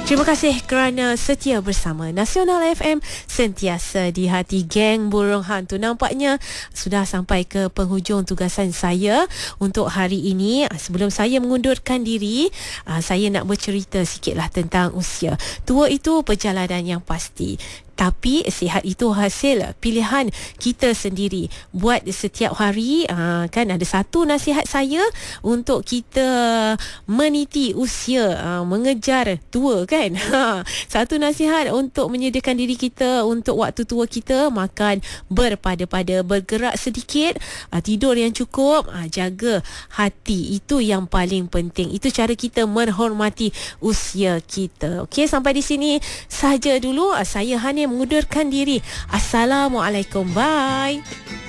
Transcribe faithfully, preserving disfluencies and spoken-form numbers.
Terima kasih kerana setia bersama Nasional F M, sentiasa di hati geng burung hantu. Nampaknya sudah sampai ke penghujung tugasan saya untuk hari ini. Sebelum saya mengundurkan diri, saya nak bercerita sikitlah tentang usia. Tua itu perjalanan yang pasti, tapi sihat itu hasil pilihan kita sendiri. Buat setiap hari, aa, kan ada satu nasihat saya untuk kita meniti usia, aa, mengejar tua kan. Ha, satu nasihat untuk menyediakan diri kita untuk waktu tua kita: makan berpada-pada, bergerak sedikit, aa, tidur yang cukup, aa, jaga hati. Itu yang paling penting. Itu cara kita menghormati usia kita. Okey, sampai di sini sahaja dulu. Aa, saya Hani mengundurkan diri. Assalamualaikum. Bye.